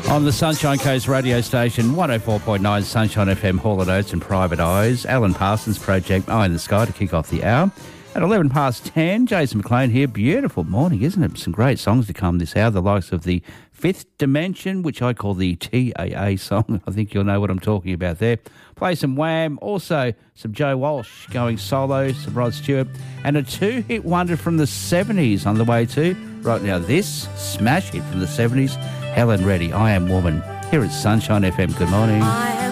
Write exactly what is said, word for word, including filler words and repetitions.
On the Sunshine Coast radio station, one oh four point nine Sunshine F M, Hall and Oates and Private Eyes. Alan Parsons Project, Eye in the Sky to kick off the hour. At eleven past ten, Jason McLean here. Beautiful morning, isn't it? Some great songs to come this hour, the likes of the Fifth Dimension, which I call the T A A song. I think you'll know what I'm talking about there. Play some Wham, also some Joe Walsh going solo, some Rod Stewart, and a two-hit wonder from the seventies on the way too. Right now, this smash hit from the seventies, Helen Reddy, I Am Woman, here at Sunshine F M. Good morning.